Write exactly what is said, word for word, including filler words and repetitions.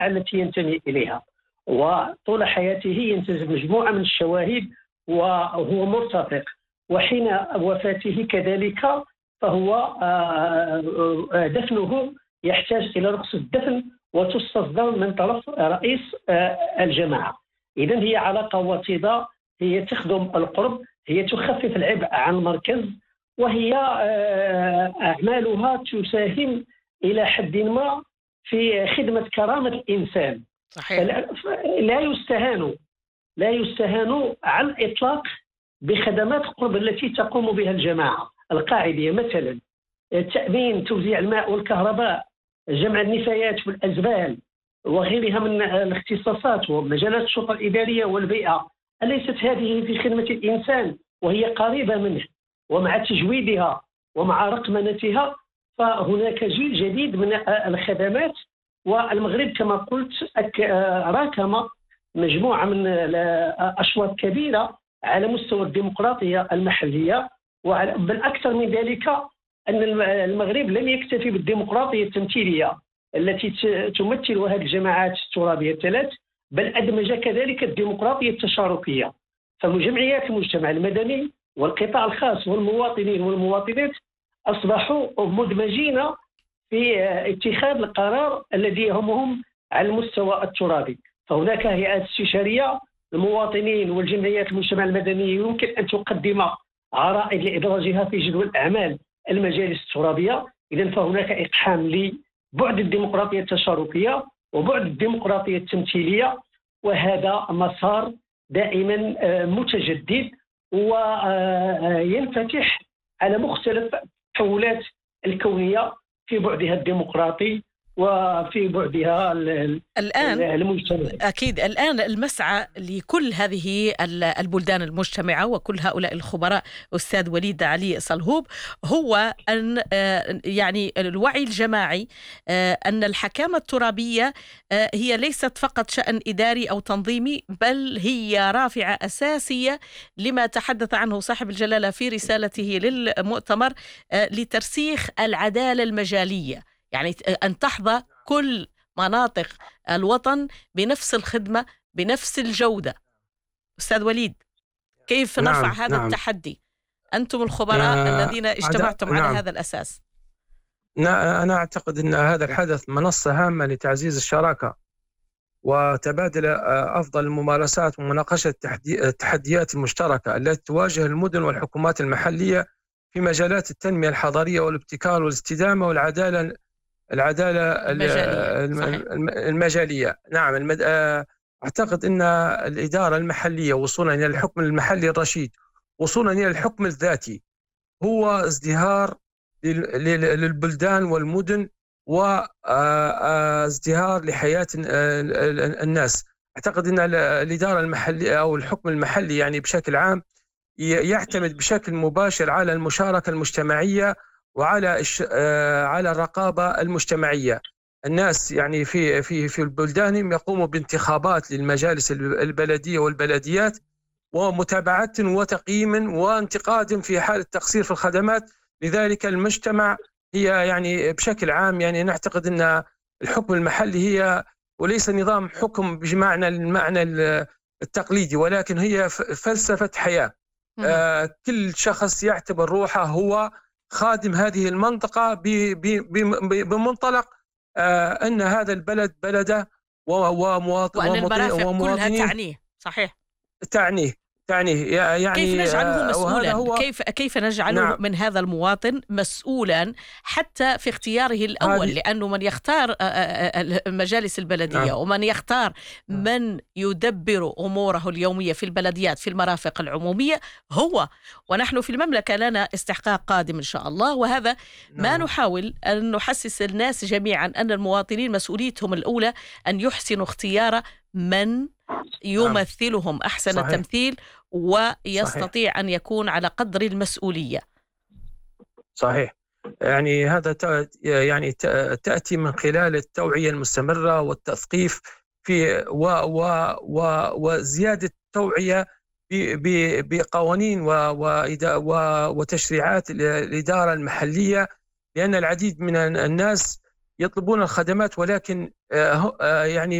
التي ينتمي إليها، وطول حياته ينتج مجموعة من الشواهد وهو مرتفق، وحين وفاته كذلك فهو دفنه يحتاج إلى رخصة الدفن وتستصدر من طرف رئيس الجماعة. إذن هي علاقة وطيدة، هي تخدم القرب، هي تخفف العبء عن المركز، وهي أعمالها تساهم إلى حد ما في خدمة كرامة الإنسان. صحيح. لا يستهان لا يستهان على الإطلاق بخدمات القرب التي تقوم بها الجماعة القاعدية، مثلا تأمين توزيع الماء والكهرباء، جمع النفايات والأزبال وغيرها من الاختصاصات ومجالات الشرطة الإدارية والبيئة. أليست هذه في خدمة الإنسان وهي قريبة منه؟ ومع تجويدها ومع رقمنتها فهناك جيل جديد من الخدمات. والمغرب كما قلت راكم مجموعة من الأشواط كبيرة على مستوى الديمقراطية المحلية، بل أكثر من ذلك أن المغرب لم يكتفي بالديمقراطية التمثيلية التي تمثلها الجماعات الترابية الثلاث، بل أدمج كذلك الديمقراطية التشاركية. فمجمعيات المجتمع المدني والقطاع الخاص والمواطنين والمواطنات أصبحوا مدمجين في اتخاذ القرار الذي يهمهم على المستوى الترابي. فهناك هيئات استشارية، المواطنين والجمعيات المجتمع المدني يمكن أن تقدم عرائض لإدراجها في جدول الأعمال المجالس الترابية. إذن فهناك إقحام لبعد الديمقراطية التشاركية وبعد الديمقراطية التمثيلية، وهذا مسار دائما متجدد وينفتح على مختلف التحولات الكونية في بعدها الديمقراطي وفي بعدها الآن المجتمع. أكيد الآن المسعى لكل هذه البلدان المجتمعة وكل هؤلاء الخبراء أستاذ وليد علي صلهوب هو أن يعني الوعي الجماعي أن الحكامة الترابية هي ليست فقط شأن إداري أو تنظيمي، بل هي رافعة أساسية لما تحدث عنه صاحب الجلالة في رسالته للمؤتمر لترسيخ العدالة المجالية، يعني أن تحظى كل مناطق الوطن بنفس الخدمة بنفس الجودة. أستاذ وليد، كيف نرفع نعم هذا نعم. التحدي؟ أنتم الخبراء آه الذين اجتمعتم على نعم. هذا الأساس. أنا أعتقد أن هذا الحدث منصة هامة لتعزيز الشراكة وتبادل أفضل الممارسات ومناقشة التحديات المشتركة التي تواجه المدن والحكومات المحلية في مجالات التنمية الحضرية والابتكار والاستدامة والعدالة العدالة المجالية. المجالية. نعم المد... أعتقد أن الإدارة المحلية وصولا إلى الحكم المحلي الرشيد، وصولا إلى الحكم الذاتي، هو ازدهار للبلدان والمدن وازدهار لحياة الناس. أعتقد أن الإدارة المحلية أو الحكم المحلي يعني بشكل عام يعتمد بشكل مباشر على المشاركة المجتمعية وعلى على الرقابة المجتمعية. الناس يعني في في في البلدان يقوموا بانتخابات للمجالس البلدية والبلديات ومتابعة وتقييم وانتقاد في حال التقصير في الخدمات. لذلك المجتمع هي يعني بشكل عام يعني نعتقد أن الحكم المحلي هي وليس نظام حكم بمعنى المعنى التقليدي، ولكن هي فلسفة حياة. آه كل شخص يعتبر روحه هو خادم هذه المنطقة بمنطلق آه أن هذا البلد بلده ومواطنين كلها تعنيه. صحيح، تعنيه تعنيه يعني كيف نجعله مسؤولا؟ هو كيف كيف نجعله نعم. من هذا المواطن مسؤولا حتى في اختياره الأول، هذه... لأنه من يختار مجالس البلدية نعم. ومن يختار من يدبر أموره اليومية في البلديات في المرافق العمومية هو. ونحن في المملكة لنا استحقاق قادم إن شاء الله، وهذا نعم. ما نحاول أن نحسس الناس جميعا أن المواطنين مسؤوليتهم الأولى أن يحسنوا اختيار من يمثلهم أحسن صحيح. التمثيل ويستطيع صحيح. أن يكون على قدر المسؤولية. صحيح. يعني هذا يعني تأتي من خلال التوعية المستمرة والتثقيف في و و و وزيادة التوعية بقوانين وتشريعات الإدارة المحلية، لأن العديد من الناس يطلبون الخدمات ولكن يعني